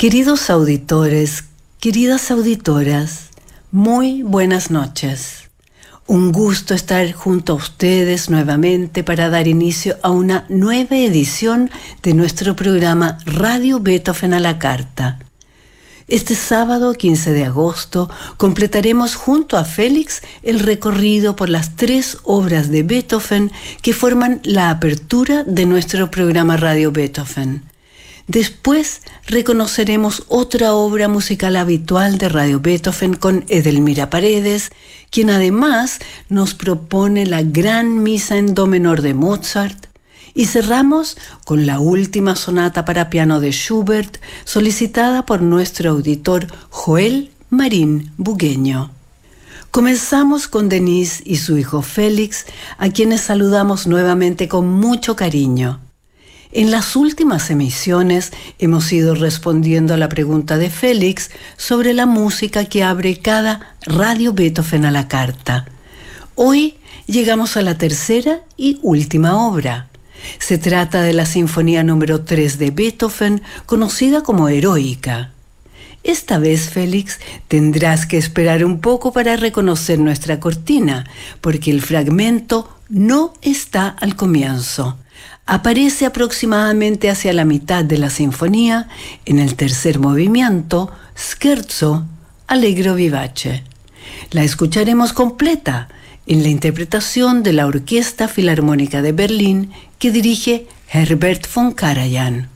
Queridos auditores, queridas auditoras, muy buenas noches. Un gusto estar junto a ustedes nuevamente para dar inicio a una nueva edición de nuestro programa Radio Beethoven a la Carta. Este sábado 15 de agosto completaremos junto a Félix el recorrido por las 3 obras de Beethoven que forman la apertura de nuestro programa Radio Beethoven. Después reconoceremos otra obra musical habitual de Radio Beethoven con Edelmira Paredes, quien además nos propone la Gran Misa en Do menor de Mozart, y cerramos con la última sonata para piano de Schubert, solicitada por nuestro auditor Joel Marín Bugueño. Comenzamos con Denise y su hijo Félix, a quienes saludamos nuevamente con mucho cariño. En las últimas emisiones hemos ido respondiendo a la pregunta de Félix sobre la música que abre cada Radio Beethoven a la Carta. Hoy llegamos a la tercera y última obra. Se trata de la Sinfonía número 3 de Beethoven, conocida como Heroica. Esta vez, Félix, tendrás que esperar un poco para reconocer nuestra cortina, porque el fragmento no está al comienzo. Aparece aproximadamente hacia la mitad de la sinfonía, en el tercer movimiento, Scherzo, Allegro vivace. La escucharemos completa en la interpretación de la Orquesta Filarmónica de Berlín que dirige Herbert von Karajan.